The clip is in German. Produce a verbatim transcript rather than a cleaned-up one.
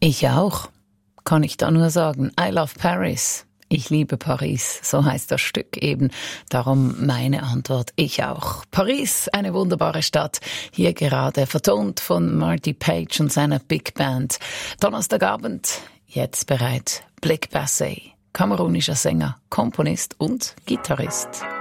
Ich auch, kann ich da nur sagen. I love Paris. Ich liebe Paris, so heißt das Stück eben. Darum meine Antwort, ich auch. Paris, eine wunderbare Stadt. Hier gerade vertont von Marty Page und seiner Big Band. Donnerstagabend, jetzt bereit. Blick Bassey, kamerunischer Sänger, Komponist und Gitarrist.